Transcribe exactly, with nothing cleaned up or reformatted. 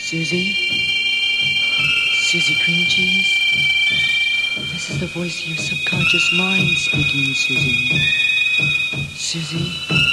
Susie? Susie Cream Cheese? This is the voice of your subconscious mind speaking, Susie. Susie?